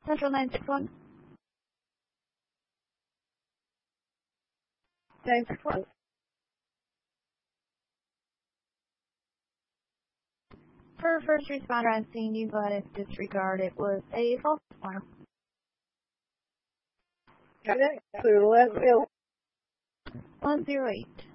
Central 961. Thanks for For first responder on scene, you got it disregard. It was a false alarm. clear. 108.